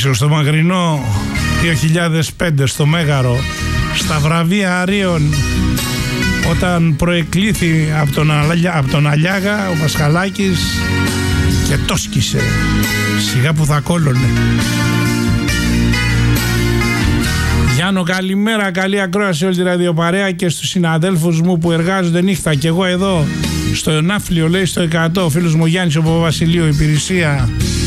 θυμίσω στο μακρινό 2005 στο Μέγαρο, στα βραβεία Αρίων, όταν προεκλήθη από τον Αλιάγα ο Πασχαλάκης και το σκίσε, σιγά που θα κόλλωνε. Γιάννο, καλημέρα, καλή ακρόαση όλη τη ραδιοπαρέα και στους συναδέλφους μου που εργάζονται νύχτα. Και εγώ εδώ στο Ναύλιο, λέει, στο 100, ο φίλος μου Γιάννης ο Παπαβασιλείου, υπηρεσία